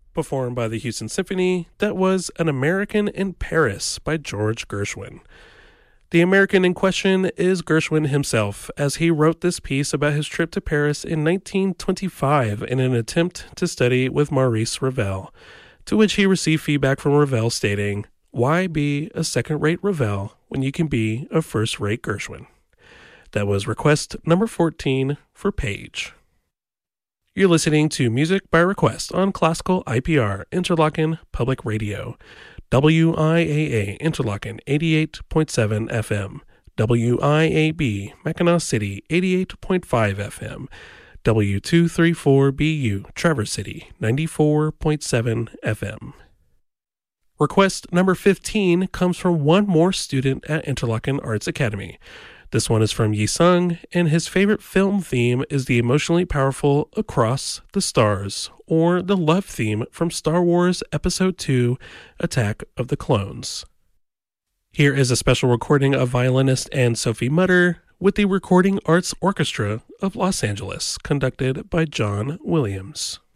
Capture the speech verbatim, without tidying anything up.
performed by the Houston Symphony. That was An American in Paris by George Gershwin. The American in question is Gershwin himself, as he wrote this piece about his trip to Paris in nineteen twenty-five in an attempt to study with Maurice Ravel, to which he received feedback from Ravel stating, "Why be a second-rate Ravel when you can be a first-rate Gershwin?" That was request number fourteen for Paige. You're listening to Music by Request on Classical I P R, Interlochen Public Radio. W I A A Interlochen eighty-eight point seven F M, W I A B Mackinac City eighty-eight point five F M, W two thirty-four B U Traverse City ninety-four point seven F M. Request number fifteen comes from one more student at Interlochen Arts Academy. This one is from Yi Sung, and his favorite film theme is the emotionally powerful Across the Stars, or the love theme from Star Wars Episode two, Attack of the Clones. Here is a special recording of violinist Anne-Sophie Mutter with the Recording Arts Orchestra of Los Angeles, conducted by John Williams.